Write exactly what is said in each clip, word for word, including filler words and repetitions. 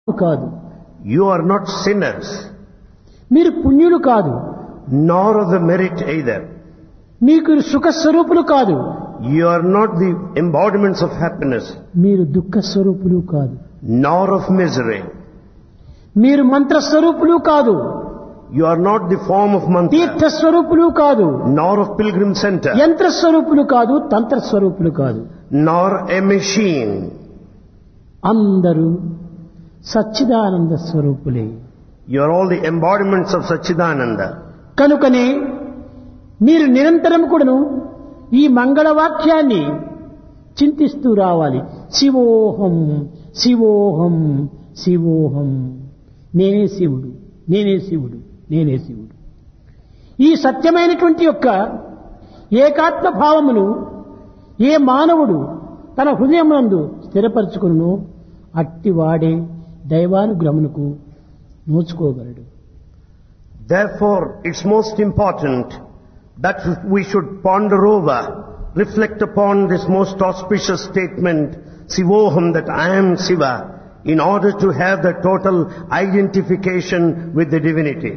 కాదు. You are not sinners, మీరు పుణ్యులు కాదు. nor of the merit either. మీకు సుఖ స్వరూపులు కాదు. You are not the embodiments of happiness, మీరు దుఃఖ స్వరూపులు కాదు. nor of misery. మీరు మంత్ర స్వరూపులు కాదు. You are not the form of Tirtha mantra, స్వరూపులు కాదు. nor of pilgrim center, యంత్ర స్వరూపులు కాదు. తంత్ర స్వరూపులు కాదు. nor a machine. అందరూ Sachchidananda స్వరూపులే. You are all the embodiments of Satchidananda. కనుకనే మీరు నిరంతరం కూడాను ఈ మంగళవాక్యాన్ని చింతిస్తూ రావాలి. శివోహం శివోహం శివోహం, నేనే శివుడు, నేనే శివుడు, నేనే శివుడు. ఈ సత్యమైనటువంటి యొక్క ఏకాత్మ భావమును ఏ మానవుడు తన హృదయమునందు స్థిరపరచుకును అట్టివాడే దైవానుగ్రహమునకు నోచుకోగలడు. Therefore, it's most important that we should ponder over, reflect upon this most auspicious statement, Sivoham, that I am Siva, in order to have the total identification with the divinity.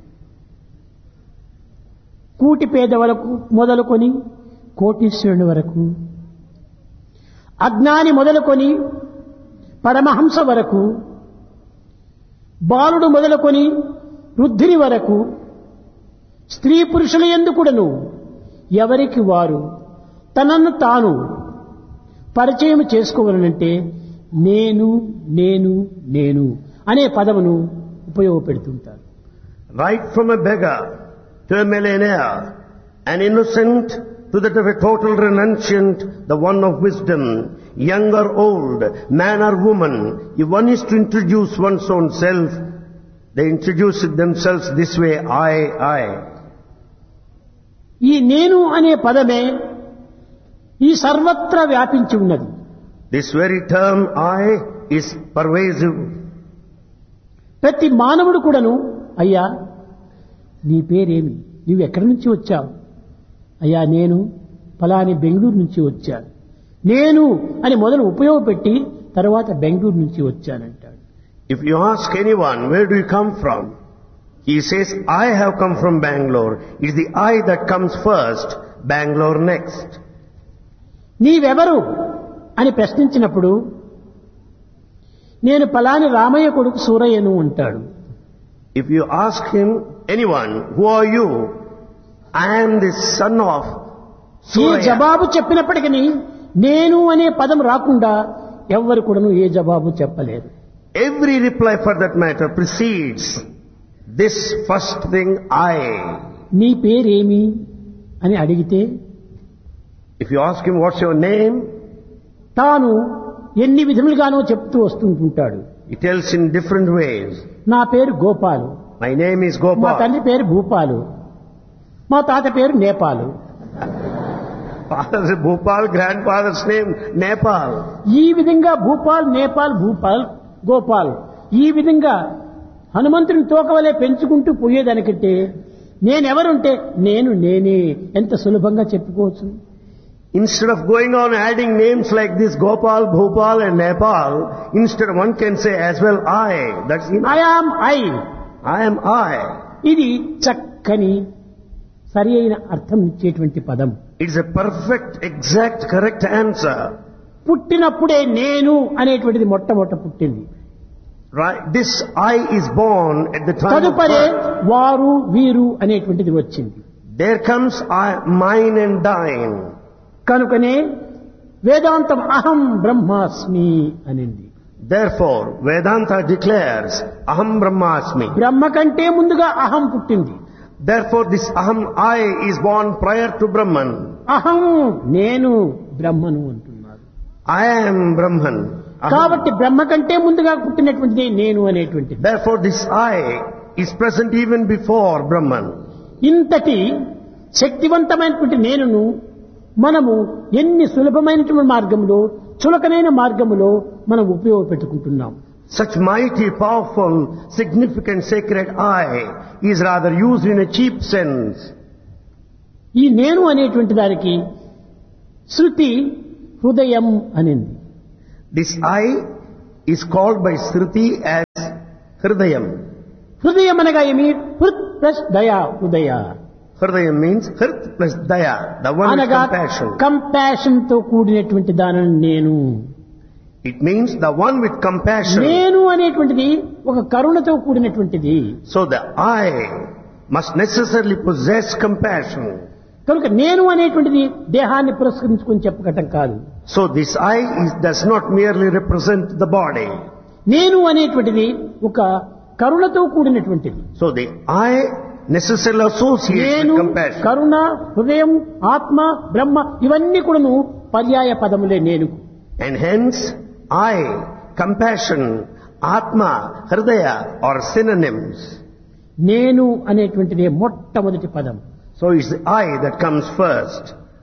కూటి పేద వరకు మొదలుకొని కోటీశ్వరుని వరకు, అజ్ఞాని మొదలుకొని పరమహంస వరకు, బాలుడు మొదలుకొని వృద్ధిని వరకు, స్త్రీ పురుషుల యందు కూడాను ఎవరికి వారు తనను తాను పరిచయం చేసుకోవాలనంటే నేను నేను నేను అనే పదమును ఉపయోగపెడుతుంటారు. Right from a beggar to a millionaire, an innocent to that of a total renunciant, the one of wisdom, young or old, man or woman, if one is to introduce one's own self, they introduce it themselves this way, I, I. ఈ నేను అనే పదమే ఈ సర్వత్రా వ్యాపించి ఉన్నది. This very term I is pervasive. ప్రతి మానవుడు కూడాను, అయ్యా నీ పేరేమి, నీవు ఎక్కడి నుంచి వచ్చావు? అయ్యా నేను ఫలాని బెంగళూరు నుంచి వచ్చాను. నేను అని మొదలు ఉపయోగపెట్టి తర్వాత బెంగళూరు నుంచి వచ్చానంటాడు. If you ask anyone, where do you come from? He says, I have come from Bangalore. It's the I that comes first, Bangalore next. నీవెవరు అని ప్రశ్నించినప్పుడు నేను ఫలాని రామయ్య కొడుకు సూరయ్యను అంటాడు. If you ask him, anyone, who are you? I am the son of ఈ Suraya. జవాబు చెప్పినప్పటికీ నేను అనే పదం రాకుండా ఎవ్వరు కూడాను ఏ జవాబు చెప్పలేరు. Every reply for that matter precedes this first thing, I. నీ పేరేమి అని అడిగితే If you ask him, what's your name? తాను ఎన్ని విధములుగానో చెప్తూ వస్తుంటుంటాడు. He tells in different ways. నా పేరు గోపాలు, My name is మా Gopal. తండ్రి పేరు భూపాలు, మా తాత పేరు Nepal. Father's Bhopal, grandfather's name Nepal. ఈ విధంగా భూపాల్, నేపాల్, భూపాల్, గోపాల్ ఈ విధంగా హనుమంతుని తోకవలే పెంచుకుంటూ పోయేదానికంటే నేనెవరుంటే నేను నేనే ఎంత సులభంగా చెప్పుకోవచ్చు. Instead of going on adding names like this, Gopal, Bhopal and Nepal, instead one can say as well I. That's enough. I am I. I am I. ఇది చక్కని సరి అయిన అర్థం ఇచ్చేటువంటి పదం. It's a perfect, exact, correct answer. పుట్టినప్పుడే నేను అనేటువంటిది మొట్టమొదట పుట్టింది. Right? This I is born at the time of తదుపరే birth. వారు వీరు అనేటువంటిది వచ్చింది. There comes I, mine and thine. కనుకనే వేదాంతం అహం బ్రహ్మాస్మి అనింది. Therefore, Vedanta declares, Aham Brahmasmi. బ్రహ్మ కంటే ముందుగా అహం పుట్టింది. Therefore, this Aham I is born prior to Brahman. అహం నేను బ్రహ్మను అంటున్నారు. I am Brahman. Aham. కాబట్టి బ్రహ్మ కంటే ముందుగా పుట్టినటువంటిది నేను అనేటువంటిది. Therefore, this I is present even before Brahman. ఇంతటి శక్తివంతమైనటువంటి నేనును మనము ఎన్ని సులభమైనటువంటి మార్గంలో, చులకనైన మార్గములో మనం ఉపయోగపెట్టుకుంటున్నాం. Such mighty, powerful, significant, sacred I is rather used in a cheap sense. ఈ నేను అనేటువంటి దానికి శృతి హృదయం అనింది. This I is called by Shruti as Hridayam. హృదయం అనగా ఏమి? హృత్ ప్లస్ దయా, హృదయ Hridayam means Hrit plus Daya, the one with అనగా compassion. కంపాషన్ తో కూడినటువంటి దానిని నేను. It means the one with compassion. నేను అనేటువంటిది ఒక కరుణతో కూడినటువంటిది. So the I must necessarily possess compassion. కనుక నేను అనేటువంటిది దేహాన్ని పురస్కరించుకొని చెప్పగటం కాదు. So this I is, does not merely represent the body. నేను అనేటువంటిది ఒక కరుణతో కూడినటువంటిది. So the I necessarily associates నేను, with compassion. కరుణ, హృదయం, ఆత్మ, బ్రహ్మ ఇవన్నీ కూడాను పర్యాయ పదములే నేను. And hence I, compassion, Atma, Hridaya are synonyms. నేను అనేటువంటిదే మొట్టమొదటి పదం. So it's the I that comes first.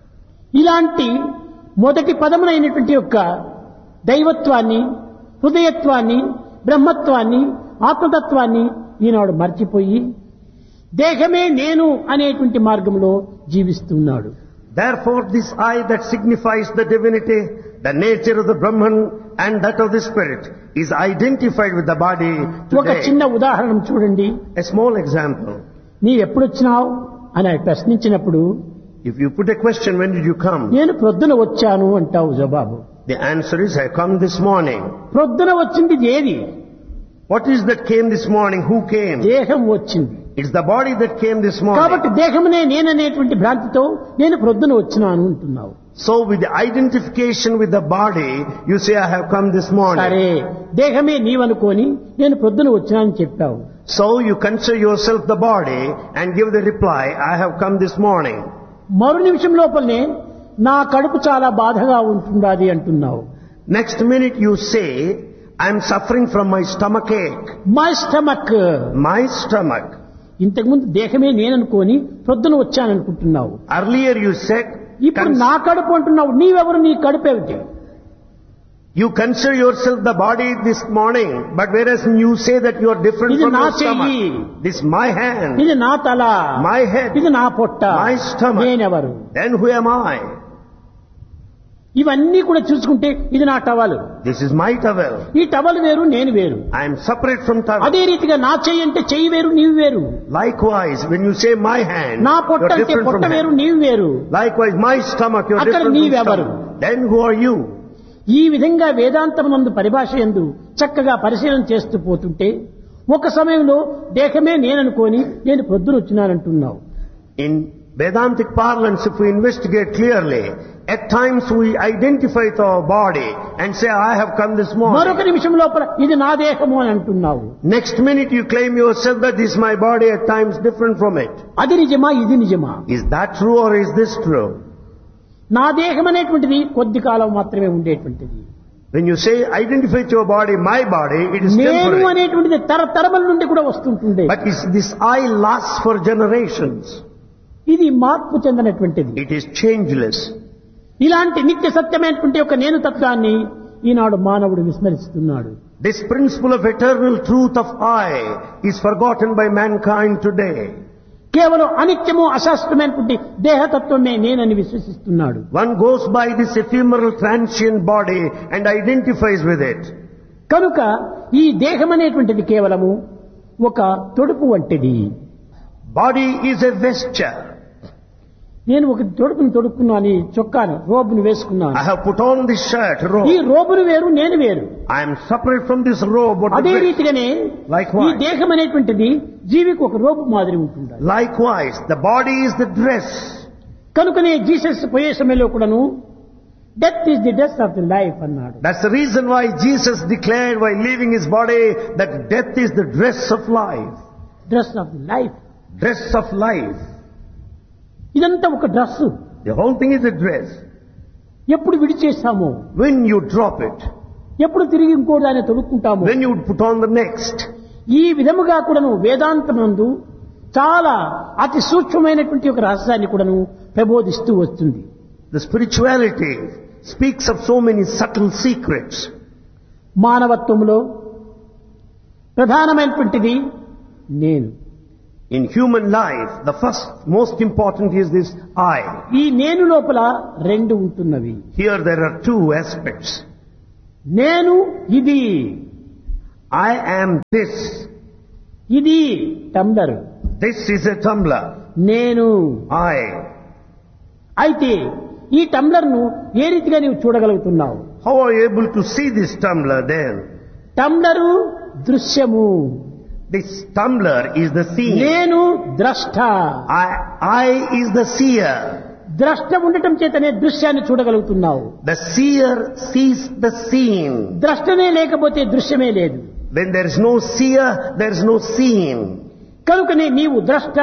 ఇలాంటి మొదటి పదములైనటువంటి యొక్క దైవత్వాన్ని, హృదయత్వాన్ని, బ్రహ్మత్వాన్ని, ఆత్మతత్వాన్ని ఈనాడు మర్చిపోయి దేహమే నేను అనేటువంటి మార్గంలో జీవిస్తున్నాడు. Therefore this I that signifies the divinity, the nature of the Brahman and that of the spirit is identified with the body ఒక today. చిన్న ఉదాహరణ చూడండి. A small example. నీ ఎప్పుడు వచ్చినావు అని ఆయన ప్రశ్నించినప్పుడు If you put a question, when did you come? నేను ప్రొద్దున వచ్చాను అంటావు జవాబు. The answer is, I come this morning. ప్రొద్దున వచ్చింది ఏది? What is that came this morning? Who came? దేహం వచ్చింది. It's the body that came this morning. కాబట్టి దేహమునే నేననేటువంటి భ్రాంతితో నేను ప్రొద్దున వచ్చినాను అంటున్నావు. So with the identification with the body, you say, I have come this morning. సరే, దేహమే నీవనుకొని నేను ప్రొద్దున వచ్చినానని చెప్పావు. So you consider yourself the body and give the reply, I have come this morning. మరు నిమిషం లోపలనే నా కడుపు చాలా బాధగా ఉంటుండాది అంటున్నావు. Next minute you say, I am suffering from my stomach ache. My stomach. My stomach. ఇంతకుముందు దేహమే నేననుకొని ప్రొద్దున వచ్చాననుకుంటున్నావు. Earlier you said, ఇప్పుడు నా కడుపు అంటున్నావు. నీవెవరు? నీ కడుపు ఏమిటి? you consider yourself the body this morning, but whereas you say that you are different ఇది from నా your stomach. చెయ్యి, This is my hand, ఇది నా తల, my head, ఇది నా పొట్ట, my stomach. నేనెవరు? Then who am I? ఇవన్నీ కూడా చూసుకుంటే ఇది నా towel, This is my towel. ఈ టవల్ వేరు, నేను వేరు. I am separate from towel. అదే రీతిగా నా చెయ్యి అంటే చెయ్యి వేరు, నీవు వేరు. Likewise, when you say my hand, నా you పొట్ట are అంటే different పొట్ట from వేరు, hand. నీవు వేరు. Likewise, my stomach, you are అక్కడ different from నీవెవరు? stomach. Then who are you? ఈ విధంగా వేదాంతమునందు పరిభాష యందు చక్కగా పరిశీలన చేస్తూ పోతుంటే ఒక సమయంలో దేహమే నేననుకొని నేను ప్రొద్దున వచ్చినానంటున్నావు. In Vedantic parlance, if we investigate clearly, at times we identify with our body and say, I have come this మరొక morning. నిమిషం లోపల ఇది నా దేహము అని అంటున్నావు. Next minute you claim yourself that this is my body, at times different from it. అది నిజమా? ఇది నిజమా? Is that true or is this true? నా దేహం అనేటువంటిది కొద్ది కాలం మాత్రమే ఉండేటువంటిది. When you say identify with your body, my body, it is నేను temporary. అనేటువంటిది తరతరముల నుండి కూడా వస్తుంటుంది. But is this I lasts for generations. ఇది మార్పు చెందినటువంటిది. It is changeless. ఇలాంటి నిత్య సత్యమైనటువంటి ఒక నేను తత్వాన్ని ఈనాడు మానవుడు విస్మరిస్తున్నాడు. This principle of eternal truth of I is forgotten by mankind today. కేవలం అనిత్యము అశాశ్వతమైనటువంటి దేహతత్వమే నేనని విశ్వసిస్తున్నాడు. One goes by this ephemeral transient body and identifies with it. కనుక ఈ దేహం అనేటువంటిది కేవలము ఒక తొడుపు వంటిది. Body is a vesture. నేను ఒక తొడుపును తొడుక్కున్నాను, ఈ చొక్కాను, రోబును వేసుకున్నాను. I have put on this shirt, ఈ robe. రోబును వేరు, నేను వేరు. I am separate from this robe. What అదే the dress. రీతిగానే Likewise. ఈ దేహం అనేటువంటిది జీవికి ఒక రోబు మాదిరి ఉంటుంది. Likewise, the body is the dress. కనుకనే జీసస్ పోయే సమయంలో కూడాను death is the dress of the life అన్నాడు. That's the reason why Jesus declared while leaving his body that death is the dress of life. Dress of the life. Dress of life. ఇదంతా ఒక dress. The whole thing is a dress. ఎప్పుడు విడిచేస్తామో, When you drop it, ఎప్పుడు తిరిగి ఇంకో దాన్ని తొడుక్కుంటామో, when you put on the next. ఈ విధముగా కూడాను వేదాంతమందు చాలా అతి సూక్ష్మమైనటువంటి ఒక రహస్యాన్ని కూడాను ప్రబోధిస్తూ వస్తుంది. The spirituality speaks of so many subtle secrets. మానవత్వంలో ప్రధానమైనటువంటిది నేను. In human life, the first most important is this I. ఈ నేను లోపల రెండు ఉంటున్నవి. Here there are two aspects. నేను ఇది, I am this. ఇది tumbler, This is a tumbler. నేను. I. అయితే ఈ టంబ్లర్ ను ఏ రీతిగా నీవు చూడగలుగుతున్నావు? How are you able to see this tumbler then? టంబ్లరు దృశ్యము, This tumbler is the scene. నేను ద్రష్ట. I, I is the seer. ద్రష్ట ఉండటం చేతనే దృశ్యాన్ని చూడగలుగుతున్నావు. The seer sees the scene. ద్రష్టనే లేకపోతే దృశ్యమే లేదు. When there is no seer, there is no scene. కనుకనే నీవు ద్రష్ట,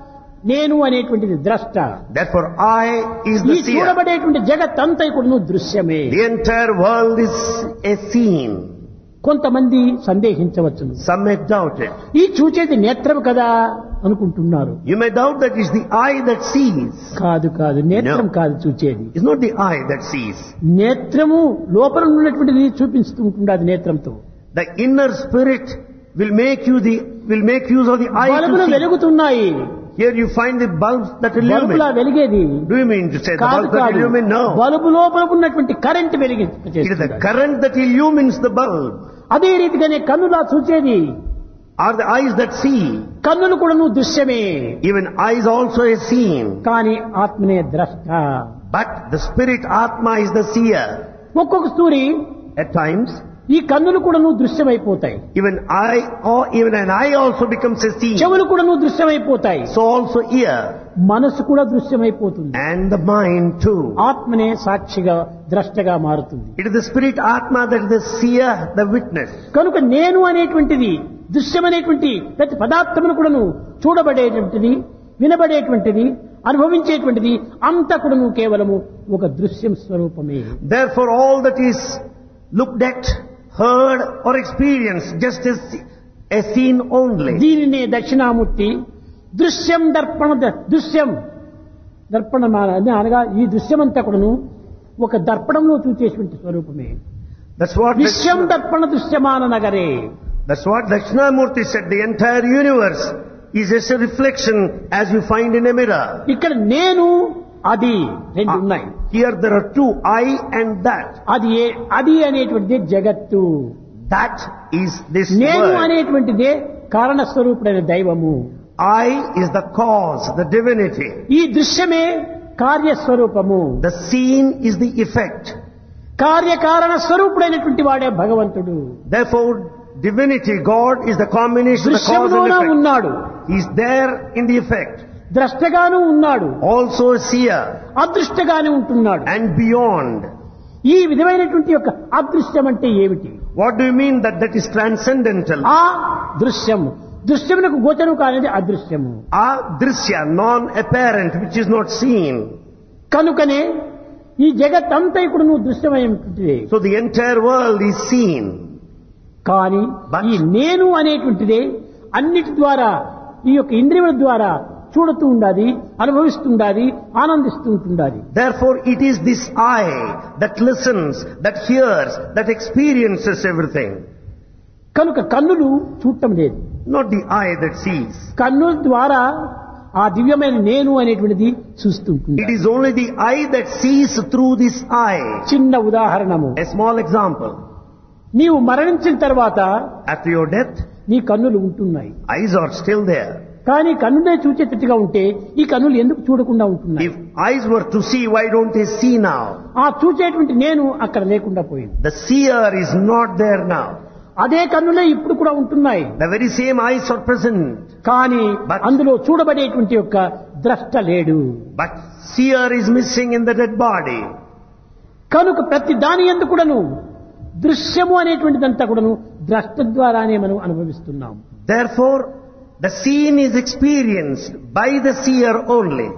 నేను అనేటువంటిది ద్రష్ట. Therefore I is ఈ the seer. చూడబడేటువంటి జగత్ అంతా కూడా దృశ్యమే. The entire world is a scene. కొంతమంది సందేహించవచ్చును, Some may doubt it. ఈ చూచేది నేత్రం కదా అనుకుంటున్నారు. You may doubt that it's the eye that sees. కాదు కాదు, నేత్రం No. కాదు చూచేది. It's not the eye that sees. నేత్రము లోపల ఉన్నటువంటిది చూపిస్తూ ఉంటుంది. నేత్రంతో The inner spirit will make you the will make use of the eye బల్బులు to see. వెలుగుతున్నాయి. Here you find the bulbs that బల్బులా illumine. వెలిగేది Do you mean to say the కాదు bulbs that కాదు, illumine? No. Bulb లోపల ఉన్నటువంటి current It is the వెలిగించేస్తుంది. current that illumines the bulb. అదే రీతిగానే కన్నులా చూచేది. Are the eyes that see. కన్నులు కూడా నువ్వు దృశ్యమే, Even eyes also a scene. కానీ ఆత్మనే ద్రష్ట. But the spirit Atma is the seer. ఒక్కొక్క సూరి At times, ఈ కన్నులు కూడా నువ్వు దృశ్యమైపోతాయి, even eye or even an eye also becomes a scene. చెవులు కూడా నువ్వు దృశ్యమైపోతాయి, So also ear మనసు కూడా దృశ్యమైపోతుంది. and the mind too. ఆత్మనే సాక్షిగా ద్రష్టగా మారుతుంది. It is the spirit Atma that is the seer, the witness. కనుక నేను అనేటువంటిది దృశ్యమనేటువంటి ప్రతి పదార్థమును కూడాను చూడబడేటువంటిది, వినబడేటువంటిది, అనుభవించేటువంటిది అంతా కూడా నువ్వు కేవలము ఒక దృశ్యం స్వరూపమే. Therefore all that is looked at, heard or experienced just as a scene only. దీనినే దక్షిణామూర్తి దృశ్యం దర్పణ దృశ్యం దర్పణ అనగా ఈ దృశ్యమంతా కూడాను ఒక దర్పణంలో చూచేటువంటి స్వరూపమే. That's what Vishwam Dakshina- Darpana దృశ్యమాన నగరే. that's what Dakshinamurti said. The entire universe is just a reflection as you find in a mirror. ఇక్కడ నేను అది రెండు ఉన్నాయి. Here there are two, I and that. అది ఏ- అది అనేటువంటిది జగత్తు, That is this నేను world. అనేటువంటిదే కారణస్వరూపుడైన దైవము. I is the cause, the divinity. ఈ దృశ్యమే కార్యస్వరూపము. The scene is the effect. కార్యకారణ స్వరూపుడైనటువంటి వాడే భగవంతుడు. Therefore, divinity, God, is the combination of the cause దృశ్యములోన and effect. ఉన్నాడు, He is there in the effect. ద్రష్టగాను ఉన్నాడు, Also a seer అదృష్టగాను ఉంటున్నాడు. and beyond. ఈ విధమైనటువంటి యొక్క అదృశ్యం అంటే ఏమిటి? What do you mean that that is transcendental? ఆ దృశ్యము దృశ్యమునకు గోచరం కానిది అదృశ్యము. Adrishya, non-apparent, which is not seen. కనుకనే ఈ జగత్ అంతా ఇప్పుడు నువ్వు దృశ్యమైనటువంటిది. So the entire world is seen. కానీ But- ఈ నేను అనేటువంటిదే అన్నిటి ద్వారా ఈ యొక్క ఇంద్రియముల ద్వారా చూడుతూ ఉండాలి, అనుభవిస్తుండాలి, ఆనందిస్తూ ఉంటుండాలి. Therefore, it is this eye that listens, that hears, that experiences everything. కనుక కన్నులు చూడటం లేదు, Not the eye that sees. కన్నుల ద్వారా ఆ దివ్యమైన నేను అనేటువంటిది చూస్తూ ఉంటుంది. It is only the eye that sees through this eye. చిన్న ఉదాహరణము, A small example. నీవు మరణించిన తర్వాత After your death, నీ కన్నులు ఉంటున్నాయి, eyes are still there. కానీ కన్నులే చూచేటట్టుగా ఉంటే ఈ కన్నులు ఎందుకు చూడకుండా ఉంటున్నాయి? If eyes were to see, why don't they see now? ఆ చూచేటువంటి నేను అక్కడ లేకుండా పోయింది. The seer is not there now. అదే కన్నులే ఇప్పుడు కూడా ఉంటున్నాయి, The very same eyes are present. కానీ But- అందులో చూడబడేటువంటి యొక్క ద్రష్ట లేడు. But seer is missing in the dead body. కనుక ప్రతి దాని యందు కూడాను దృశ్యము అనేటువంటిదంతా కూడాను ద్రష్ట ద్వారానే మనం అనుభవిస్తున్నాం. Therefore, the scene is experienced by the seer only.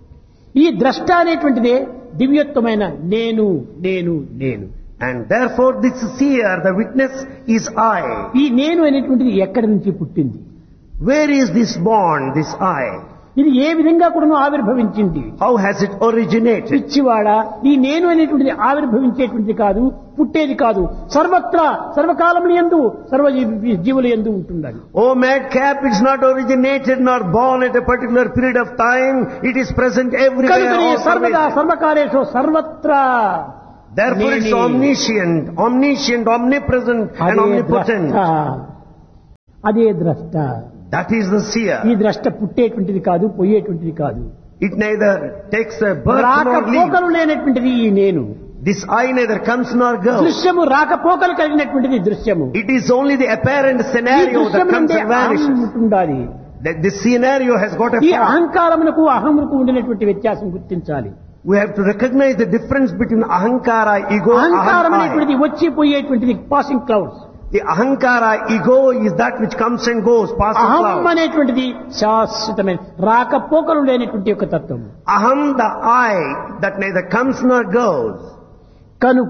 ఈ ద్రష్ట అనేటువంటిదే దివ్యోత్తమైన నేను నేను నేను. And therefore, this seer, the witness, is I. ఈ నేను అనేటువంటిది ఎక్కడి నుంచి పుట్టింది? Where is this born, this I? ఇది ఏ విధంగా కూడాను ఆవిర్భవించింది? How has it originated? పిచ్చివాడా, ఈ నేను అనేటువంటిది ఆవిర్భవించేటువంటిది కాదు, పుట్టేది కాదు, సర్వత్రా సర్వకాలములు యందు సర్వ జీ- జీవుల యందు ఉంటుండాలి. Oh madcap, it's not originated nor born at a particular period of time. It is present everywhere. కనుకనే all సర్వదా pervasive. సర్వకాలేషు సర్వత్రా Therefore it's నేనే. omniscient, omniscient, omnipresent and అదే omnipotent. ద్రష్ట. అదే ద్రష్ట. That is the seer. ఈ ద్రష్ట పుట్టేటువంటిది కాదు, పోయేటువంటిది కాదు. It neither takes a birth nor leave. రాకపోకలు లేనటువంటిది ఈ నేను. This eye neither comes nor goes. దృశ్యము రాకపోకలు కలిగినటువంటిది దృశ్యము. It is only the apparent ఈ scenario that దృశ్యం comes నుండే and అహం vanishes. ఉంటుండాలి. That this scenario has got a ఈ form. అహంకారమునకు అహమునకు ఉండినటువంటి వ్యత్యాసం గుర్తించాలి. We have to recognize the difference between ahankara, ego, అహంకారం aham, I. అనేటువంటిది వచ్చిపోయేటువంటిది passing clouds. The ahankara, ego is that which comes and goes, passing అహం cloud. అనేటువంటిది శాశ్వతమైన రాకపోకలు లేనటువంటి ఒక తత్వం. Aham, the I, that neither comes nor goes. కనుక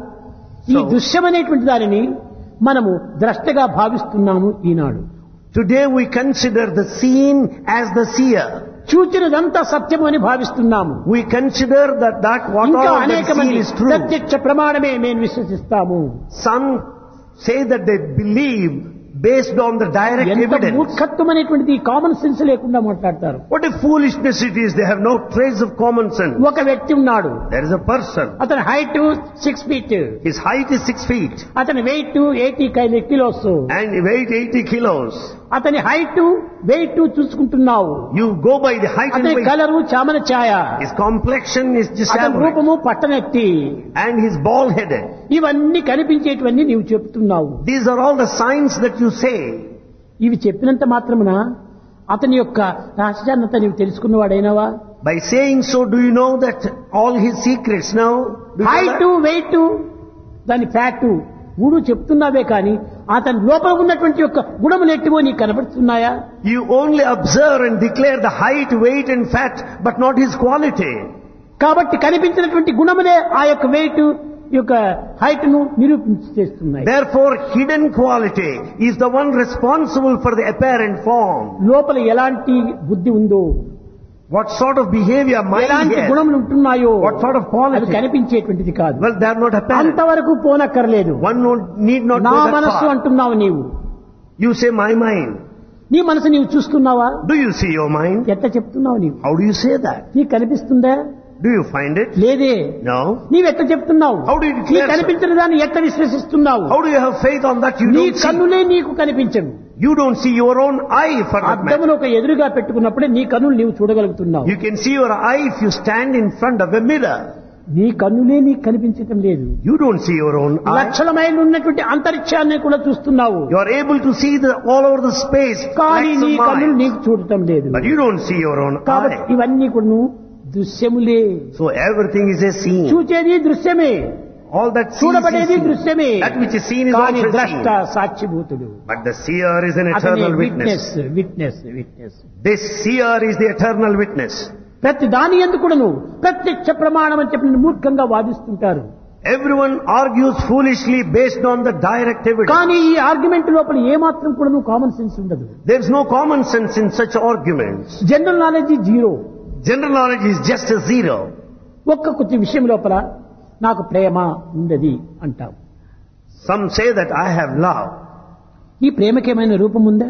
ఈ So- దృశ్యం అనేటువంటి దానిని మనము ద్రష్టగా భావిస్తున్నాము ఈనాడు. Today we consider the seen as the seer. చూచినదంతా సత్యము అని భావిస్తున్నాము. We consider that that what ఇంకా all that అనేక is seen మంది is true. ప్రత్యక్ష ప్రమాణమే మేము విశ్వసిస్తాము. Some say that they believe based on the direct ఎంత evidence. మూర్ఖత్వం అనేటువంటిది కామన్ సెన్స్ లేకుండా మాట్లాడతారు. What a foolishness it is. They have no trace of common sense. ఒక వ్యక్తి ఉన్నాడు, There is a person. అతని height six feet, His height is six feet అతని wait eighty kilos. and he weighs eighty kilos. అతని height weight చూసుకుంటున్నావు. You go by the height and అతని weight. Colour చామన Chaya, His complexion is just అతని average. రూపము పట్టనెత్తి, And he's bald headed. ఇవన్నీ కనిపించేటివన్నీ నీవు చెప్తున్నావు. These are all the signs that you say. ఇవి చెప్పినంత మాత్రమున అతని యొక్క రహస్యాన్నంతా నీవు తెలుసుకున్నవాడైనావా? By saying so, do you know that all his secrets now? Do you know height that? Wait దాని ఫ్యాట్ మూడు చెప్తున్నావే కానీ అతని లోపల ఉన్నటువంటి యొక్క గుణములు ఎట్టివో నీకు కనబడుతున్నాయా? You only observe and declare the height, weight and fat, but not his quality. కాబట్టి కనిపించినటువంటి గుణములే ఆ యొక్క వెయిట్ యొక్క హైట్ ను నిరూపించి చేస్తున్నాయి. Therefore, hidden quality is the one responsible for the apparent form. లోపల ఎలాంటి బుద్ధి ఉందో, What sort of behavior mind ఎలాంటి he has. గుణములు ఉంటున్నాయో What sort of అది quality? కనిపించేటువంటిది కాదు. Well, they are not apparent. అంతవరకు పోనక్కర్లేదు. One no- need not నా go that మనస్సు far. అంటున్నావు నీవు. You say my mind. నీ మనసు నీవు చూస్తున్నావా? Do you see your mind? ఎట్లా చెప్తున్నావు నీవు? How do you say that? నీకు కనిపిస్తుందా? Do you find it? లేదే. No. నీవెట్ట చెప్తున్నావు? How do you నీ declare so? కనిపించిన దాన్ని ఎట్ట విశ్వసిస్తున్నావు? How do you have faith on that you నీ don't see? కన్నులే నీకు కనిపించవు. You don't see your own eye for that matter. అద్దమును ఒక ఎదురుగా పెట్టుకున్నప్పుడే నీ కన్నులు నీవు చూడగలుగుతున్నావు. You can see your eye if you stand in front of a mirror. నీ కన్నులే నీకు కనిపించటం లేదు. You don't see your own eye. లక్షల మైళ్ళు ఉన్నటువంటి అంతరిక్షాన్ని కూడా చూస్తున్నావు, You are able to see the all over the space. కానీ lakhs నీ of కన్నులు miles. నీకు చూడటం లేదు. But you don't see your own కాబట్టి eye. ఇవన్నీ కూడా దృశ్యములే. So everything is a scene. చూచేది దృశ్యమే, All that sees is చూడబడేది seen. దృశ్యమే. That which is seen is కానీ also ద్రష్ట seen. సాక్షిభూతుడు. But the seer is an అతని eternal witness witness. Witness witness This seer is the eternal witness. ప్రతి దాని ఎందుకును ప్రత్యక్ష ప్రమాణం అని చెప్పి మూర్ఖంగా వాదిస్తుంటారు. Everyone argues foolishly based on the direct evidence. కానీ ఈ ఆర్గ్యుమెంట్ లోపల ఏమాత్రం కూడా కామన్ సెన్స్ ఉండదు. There is no common sense in such arguments. General knowledge zero. General knowledge is just a zero. ఒక్క కొద్ది విషయం లోపల నాకు ప్రేమ ఉండది అంటాం. Some say that I have love. ఈ ప్రేమకేమైనా రూపం ఉందా?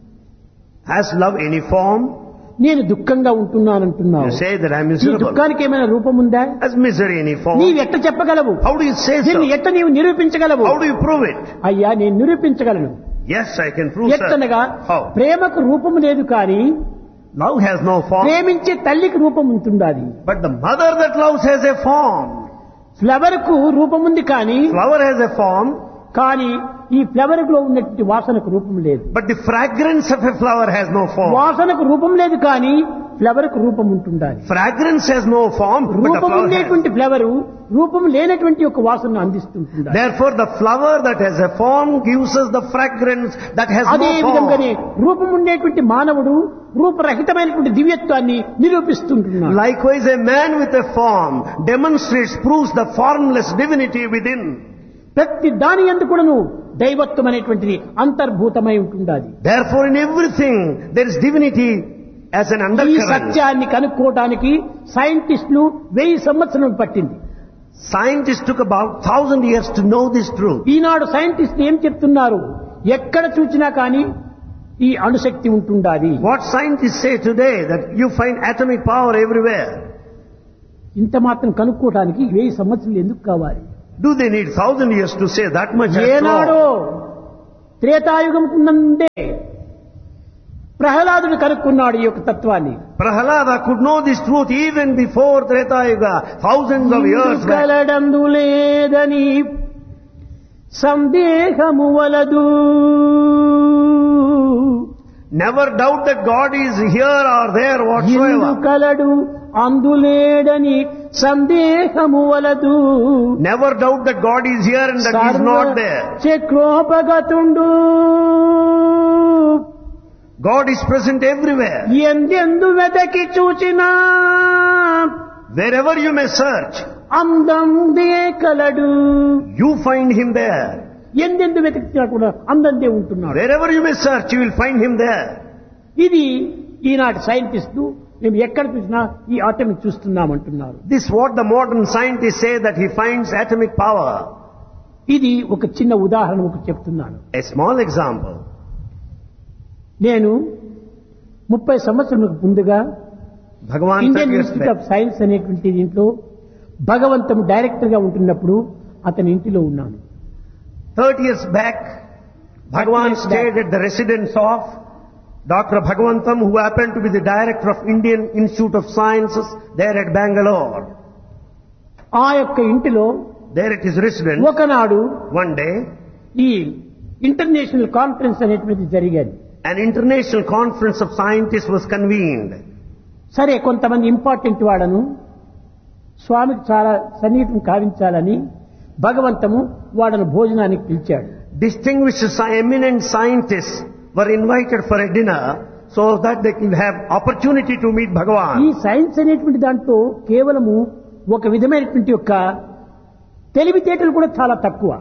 Has love any form? నేను దుఃఖంగా ఉంటున్నానంటున్నావు. You say that I am ఈ miserable. దుఃఖానికి ఏమైనా రూపం ఉందా? Has misery any form? నీవు ఎట్ట చెప్పగలవు? How do you say so? దీన్ని ఎట్ట నీవు నిరూపించగలవు? How do you prove it? అయ్యా నేను నిరూపించగలను. Yes, I can prove, sir. ఎట్టనగా How? ప్రేమకు రూపం లేదు కానీ Love has no form. ప్రేమించే తల్లికి రూపం ఉంటుండాలి. But the mother that loves has a form. Flower కు రూపం ఉంది కానీ Flower has a form, కానీ ఈ ఫ్లవర్ లో ఉన్నటువంటి వాసనకు రూపం లేదు. but the fragrance of a flower has no form. వాసనకు రూపం లేదు కానీ ఫ్లవర్ కు రూపం ఉంటుండాలి. Fragrance has no form, but the రూపం flower has. ఉండేటువంటి ఫ్లవర్ రూపం లేనటువంటి ఒక వాసనను అందిస్తుంటుండాలి. Therefore, the flower that has a form gives us the fragrance that has అదే no విధంగానే form. రూపం ఉండేటువంటి మానవుడు రూపరహితమైనటువంటి దివ్యత్వాన్ని నిరూపిస్తుంటున్నాడు. Likewise, a man with a form demonstrates, proves the formless divinity within. ప్రతి దాని యందు కూడాను దైవత్వం అనేటువంటిది అంతర్భూతమై ఉంటుండాలి. Therefore, in everything there is divinity as an ఈ undercurrent. సత్యాన్ని కనుక్కోవడానికి సైంటిస్టులు వెయ్యి సంవత్సరం పట్టింది. Scientists took about thousand years to know this truth. ఈనాడు సైంటిస్టులు ఏం చెప్తున్నారు? ఎక్కడ చూసినా కానీ ఈ అణుశక్తి ఉంటుండాలి. What scientists say today, that you find atomic power everywhere. ఇంత మాత్రం కనుక్కోవడానికి వెయ్యి సంవత్సరాలు ఎందుకు కావాలి? Do they need thousand years to say that much? ఏనాడో త్రేతాయుగం నుండే ప్రహ్లాదుడు కనుక్కున్నాడు ఈ యొక్క తత్వాన్ని. Prahlada could know this truth even before Treta Yuga, thousands of years back. కలడందు లేదని సందేహము వలదు. Never doubt that God is here or there whatsoever. కలడు అందులేడని సందేహము వలదు. Never doubt that God is here and that He is not there. చక్రోపగతుండు God is present everywhere. ఎందెందు వెతకి చూచినా Wherever you may search, అందందే కలడు. you find Him there. ఎందెందు వెతికినా కూడా అందందే ఉంటున్నాడు. Wherever you may search, you will find Him there. ఇది ఈనాటి సైంటిస్టులు మేము ఎక్కడ చూసినా ఈ atomic చూస్తున్నామంటున్నారు. This is what the modern scientists say, that he finds atomic power. ఇది ఒక చిన్న ఉదాహరణ ఒకటి చెప్తున్నాను. A small example. నేను ముప్పై సంవత్సరాలకు ముందుగా Bhagavan Indian institute of science అనేటువంటి దీంట్లో భగవంతం డైరెక్టర్ గా ఉంటున్నప్పుడు అతని ఇంటిలో ఉన్నాను. thirty years back, Bhagavan stayed at the residence of Doctor Bhagavantam, who happened to be the director of Indian Institute of Sciences there at Bangalore. ఆ యొక్క ఇంటిలో There at his residence, ఒకనాడు one day, ఈ international conference అనేటువంటిది జరిగేది. an international conference of scientists was convened. సరే, కొంతమంది important వాళ్ళను స్వామికి చాలా సన్నిహితం కావించాలని భగవంతము వాళ్ళను భోజనానికి పిలిచాడు. Distinguished sci- eminent scientists were invited for a dinner so that they could have opportunity to meet ఈ Bhagavan. సైన్స్ అనేటువంటి దాంట్లో కేవలము ఒక విధమైనటువంటి యొక్క తెలివితేటలు కూడా చాలా తక్కువ.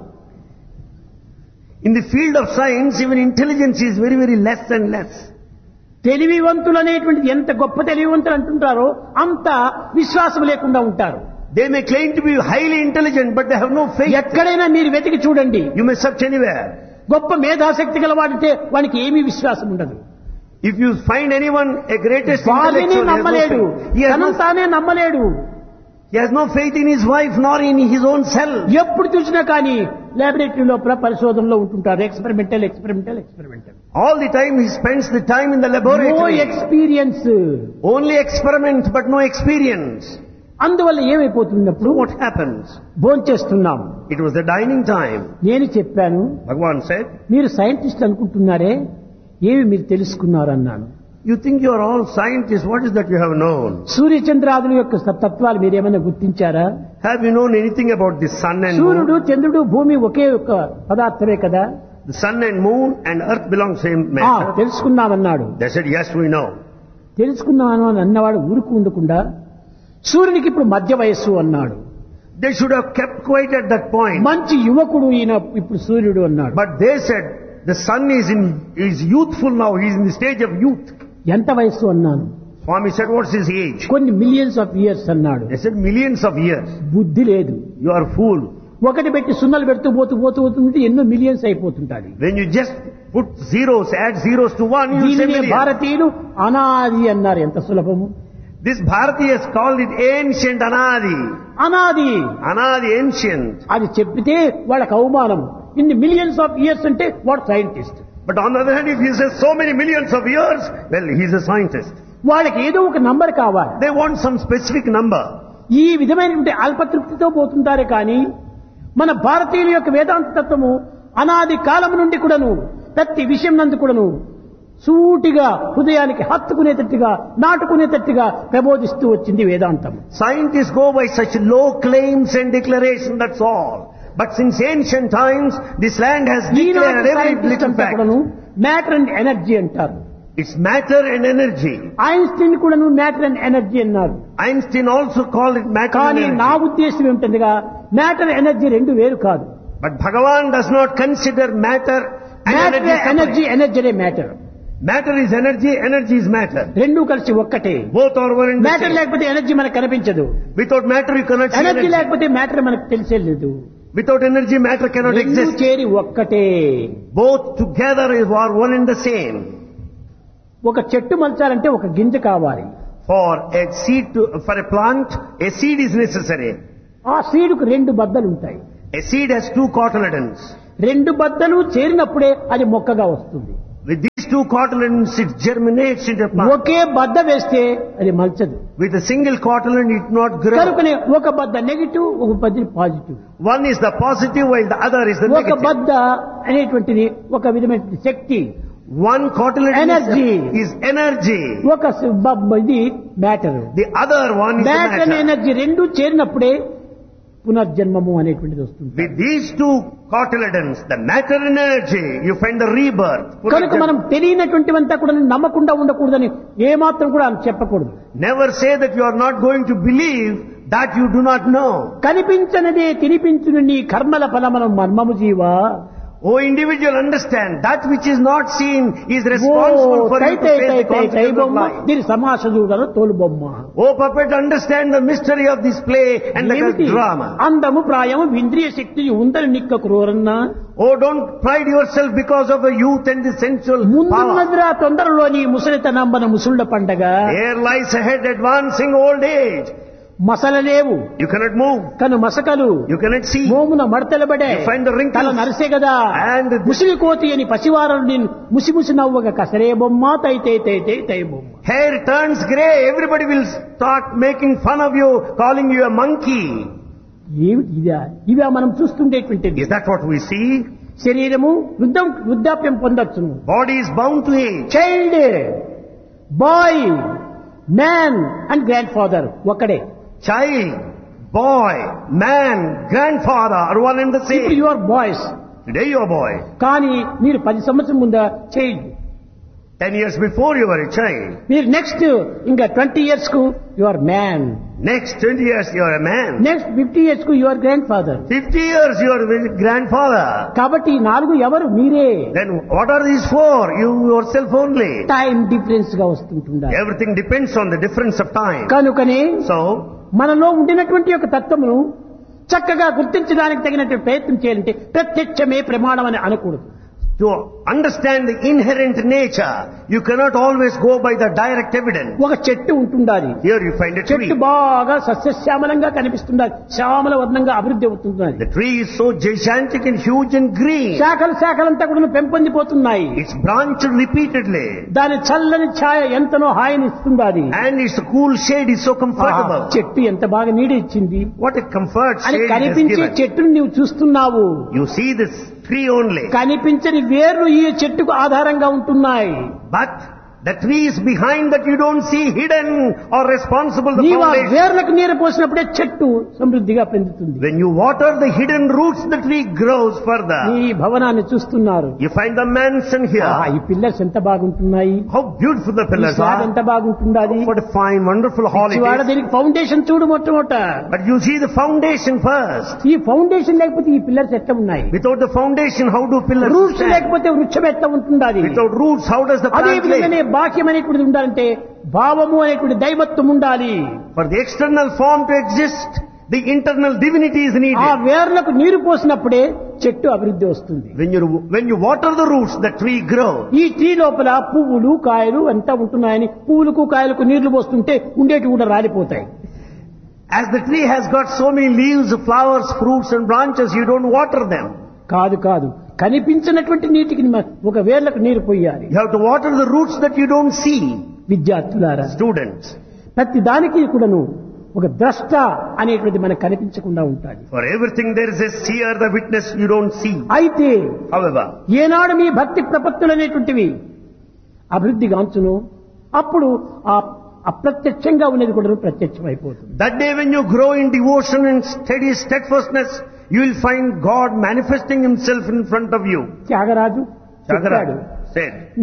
In the field of science, even intelligence is very, very less and less. తెలివివంతులు అనేటువంటిది ఎంత గొప్ప తెలివివంతులు అంటుంటారో అంత విశ్వాసం లేకుండా ఉంటారు. They may claim to be highly intelligent, but they have no faith. ఎక్కడైనా మీరు వెతికి చూడండి, You may search anywhere. గొప్ప మేధాశక్తి గలవాడితే వానికి ఏమీ విశ్వాసం ఉండదు. If you find anyone a greatest వారిని intellectual, he has no నమ్మలేడు, faith. He has తనను no, తానే నమ్మలేడు. he has no faith in his wife nor in his own self. ఎప్పుడు చూసినా కానీ లాబొరేటరీ లోపల పరిశోధనలో ఉంటుంటారు. Experimental experimental experimental All the time he spends the time in the no laboratory. Experience. Only experiment but no experience. అందువల్ల ఏమైపోతున్నప్పుడు What happens? భోంచేస్తున్నాం. It was the dining time. నేను చెప్పాను, Bhagavan said, మీరు సైంటిస్ట్ అనుకుంటున్నారే, ఏమి మీరు తెలుసుకున్నారు అన్నాను. you think you are all scientists, what is that you have known? సూర్యచంద్రాదుల యొక్క తత్వాలు మీరేమైనా గుర్తించారా? Have you known anything about the sun and సూర్యుడు, moon? చంద్రుడు, భూమి ఒకే ఒక పదార్థమే కదా. The sun and moon and earth belong same ఆ, matter. తెలుసుకున్నామన్నాడు. They said, yes, we know. తెలుసుకున్నాను అని అన్నవాడు ఊరుకు ఉండకుండా సూర్యునికి ఇప్పుడు మధ్య వయస్సు అన్నాడు. They should have kept quiet at that point. మంచి యువకుడు ఈయన ఇప్పుడు సూర్యుడు అన్నాడు. But they said, the sun is in is youthful now, he is in the stage of youth. ఎంత వయస్సు అన్నాను. Swami said, what's his age? కొన్ని మిలియన్స్ ఆఫ్ ఇయర్స్ అన్నాడు. They said, millions of years. బుద్ధి లేదు. You are fool. ఒకటి పెట్టి సున్నలు పెడుతూ పోతూ పోతూ పోతుంటే ఎన్నో millions అయిపోతుంటాయి. When you just put zeros, add zeros to one, you say దీనినే millions. భారతీయులు అనాది అన్నారు. ఎంత సులభము. This Bharati has called it ancient Anadi. అనాది Anadi, ancient. అది చెప్పితే వాళ్ళకి అవమానం. ఇన్ని మిలియన్స్ ఆఫ్ ఇయర్స్ అంటే వాడు scientist. But on the other hand, if he says so many millions of years, well, he's a scientist. వాళ్ళకి ఏదో ఒక నంబర్ కావాలి. They want some specific number. ఈ విధమైనటువంటి అల్పతృప్తితో పోతుంటారే కానీ మన భారతీయుల యొక్క వేదాంత తత్వము అనాది కాలం నుండి కూడాను ప్రతి విషయం నందు కూడాను సూటిగా హృదయానికి హత్తుకునేటట్టుగా నాటుకునేటట్టుగా ప్రబోధిస్తూ వచ్చింది వేదాంతం. Scientists go by such low claims and declaration, that's all. But since ancient times, this land has declared every little fact. Matter and energy అంటారు. It's matter and energy. Einstein కూడాను మ్యాటర్ అండ్ ఎనర్జీ అన్నారు. Einstein also called it matter and కానీ నా energy. ఉద్దేశం ఏమిటందిగా matter energy రెండు వేరు కాదు. But Bhagavan does not consider matter and matter energy energy separate. Energy matter Matter is energy, energy is matter. రెండు కలిసి ఒక్కటే. Both are one and the matter same. లేకపోతే ఎనర్జీ మనకు కనిపించదు. Without matter you cannot see energy energy. లేకపోతే matter మనకు తెలిసేలేదు. Without energy, matter cannot రెండు exist. చేరి ఒక్కటే. Both together are one and the same. ఒక చెట్టు మలచాలంటే ఒక గింజ కావాలి. For a seed to, for a plant, a seed is necessary. ఆ సీడుకు రెండు బద్దలు ఉంటాయి. A seed has two cotyledons. రెండు బద్దలు చేరినప్పుడే అది మొక్కగా వస్తుంది. With these two cotyledons, it germinates into a plant. ఒకే బద్ద వేస్తే అది మలచదు. With a single cotyledon, it not grow. కనుకనే ఒక బద్ద నెగటివ్, ఒక బద్ద positive. One is the positive, while the other is the ఒక negative. బద్ద అనేటువంటిది ఒక విధమైన శక్తి, One cotyledon Energy. is, is energy. ఒక స- బ- ఇది matter. The other one is the matter and matter. Energy రెండు చేరినప్పుడే పునర్జన్మము అనేటువంటిది వస్తుంది. With these two cotyledons, the matter and energy, you find the rebirth. కనుక మనం తెలియనటువంటివంతా కూడా నమ్మకుండా ఉండకూడదని ఏమాత్రం కూడా చెప్పకూడదు. Never say that you are not going to believe that you do not know. కనిపించనిదే తినిపించును నీ కర్మల ఫలమనం మర్మము జీవా. O individual, understand that which is not seen is responsible for you to face the consequences of life. దీని సమాస చూడను తోలు బొమ్మ. O puppet, understand the mystery of this play and the ఏమిటి? drama. అందము ప్రాయము ఇంద్రియ శక్తి ఉందని నిక్క క్రూరన్నా. Oh, don't pride yourself because of the youth and the sensual power. ముందున్నదిరా తొందరలోని ముసలితనంబన ముసుళ్ళ పండగ. There lies ahead advancing old age. మసలలేవు You cannot move. కను మసకలు You cannot see. మోమున మడతలబడే You find the wrinkles. తల నరిసే కదా. And the- ముసిలి కోతి అని పసివారలు నేను ముసి ముసి నవ్వగా కసరే బొమ్మ తై తై తై తై తై బొమ్మ. Hair turns grey. Everybody will start making fun of you, calling you a monkey. ఏమిటి ఇదా? ఇవా మనం చూస్తుండేటువంటిది. Is that what we see? శరీరము వృద్ధం వృద్ధాప్యం పొందొచ్చును. Body is bound to age. Child, bye, man and grand father ఒకడే. Child, boy, man, grandfather are one and the ఇప్పుడు same. You are boys. Today you are boy. కానీ మీరు పది సంవత్సరం ముందా child. Ten years before you were a child. మీరు next ఇంకా twenty years కు you are man. Next twenty years you are a man. Next fifty years కు you are grand father. Fifty years you are a grandfather. కాబట్టి ఈ నాలుగు ఎవరు? మీరే. Then what are these for? You yourself only. Time difference గా వస్తుంటుండాలి. Everything depends on the difference of time. కనుకనే So, మనలో ఉండినటువంటి యొక్క తత్వమును చక్కగా గుర్తించడానికి తగినటువంటి ప్రయత్నం చేయాలంటే ప్రత్యక్షమే ప్రమాణం అని అనకూడదు. to understand the inherent nature, you cannot always go by the direct evidence. ఒక చెట్టు ఉంటుండాలి. Here you find a tree. చెట్టు బాగా సస్యశ్యామలంగా కనిపిస్తుండాలి. శ్యామల వర్ణంగా అభివృద్ధి అవుతుండాలి. The tree is so gigantic and huge and green. శాఖలు శాఖలంతా కూడా పెంపొందిపోతున్నాయి. It's branched repeatedly. దాని చల్లని ఛాయ ఎంతనో హాయిని ఇస్తుండాలి. And its cool shade is so comfortable. చెట్టు ఎంత బాగా నీడ ఇచ్చింది What a comfort అని shade it has కనిపించే given. చెట్టును నీవు చూస్తున్నావు. You see this tree only. కనిపించని వేర్లు ఈ చెట్టుకు ఆధారంగా ఉంటున్నాయి. But the trees behind that you don't see, hidden or responsible the నీవు ఆ foundation. వేర్లకు నీరు పోసినప్పుడే చెట్టు సమృద్ధిగా పెంచుతుంది. When you water the hidden roots, the tree grows further. ఈ భవనాన్ని చూస్తున్నారు. You find the mansion ఆ, here. ఈ పిల్లర్స్ ఎంత బాగుంటున్నాయి. How beautiful the ఈ pillars స్లాబ్ are. ఎంత బాగుంటుండాలి. What a fine, wonderful hall it వాడ is. దీనికి ఫౌండేషన్ చూడు మొట్టమొదట. But you see the foundation first. ఈ ఫౌండేషన్ లేకపోతే ఈ పిల్లర్స్ ఎట్లా ఉన్నాయి. Without the foundation, how do pillars roots stand? లేకపోతే వృక్షం ఎట్లా ఉంటుండాలి. Without roots, how does the అదే plant విధంగానే live? బాహ్యం అనేటువంటిది ఉండాలంటే భావము అనేటువంటి దైవత్వం ఉండాలి. For the external form to exist, the internal divinity is ఆ needed. వేర్లకు నీరు పోసినప్పుడే చెట్టు అభివృద్ధి వస్తుంది. When you when you water the roots, the tree grows. ఈ ట్రీ లోపల పువ్వులు కాయలు అంతా ఉంటున్నాయని పువ్వులకు కాయలకు నీళ్లు పోస్తుంటే ఉండేటి కూడా రాలిపోతాయి. As the tree has got so many leaves, flowers, fruits and branches, you don't water them. కాదు కాదు కనిపించినటువంటి నీటికి మ- ఒక వేర్లకు నీరు పోయాలి. You have to water the roots that you don't see. విద్యార్థులారా, Students, ప్రతి దానికి కూడాను ఒక ద్రష్ట అనేటువంటిది మనకు కనిపించకుండా ఉంటాయి. for everything there is a seer, the witness you don't see. అయితే However, ఏనాడు మీ భక్తి ప్రపత్తులు అనేటువంటివి అభివృద్ధి గాంచును అప్పుడు ఆ అప్రత్యక్షంగా ఉన్నది కూడా ప్రత్యక్షం అయిపోతుంది. that day when you grow in devotion and steady steadfastness, you will find God manifesting himself in front of you. Tyagaraju చెప్పాడు. Tyagaraja said,